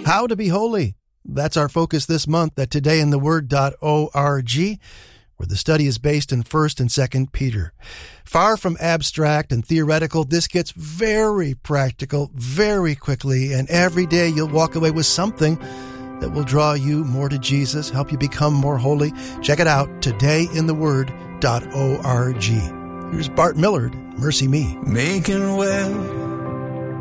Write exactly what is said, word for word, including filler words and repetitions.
How to be holy. That's our focus this month at today in the word dot org, where the study is based in First and Second Peter. Far from abstract and theoretical, this gets very practical very quickly, and every day you'll walk away with something that will draw you more to Jesus, help you become more holy. Check it out, today in the word dot org. Here's Bart Millard, Mercy Me. Making well